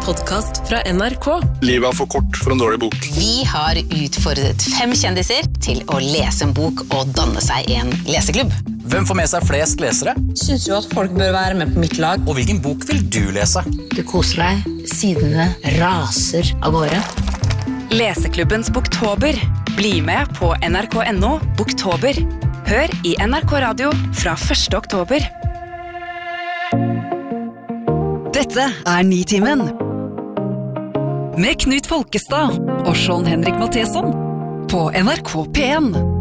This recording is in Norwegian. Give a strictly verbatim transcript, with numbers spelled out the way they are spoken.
podcast fra N R K. Livet er for kort for en dårlig bok. Vi har utfordret fem kjendiser til å lese en bok og danne seg en leseklubb. Hvem får med seg flest lesere? Synes jo at folk bør være med på mitt lag. Og hvilken bok vil du lese? Du koser deg, sidene raser av gårde. Leseklubbens Boktober. Bli med på N R K punktum N O Boktober. Hør i N R K Radio fra første oktober. Dette er Nitimen. Med Knut Folkestad og Sean Henrik Matheson på N R K P en.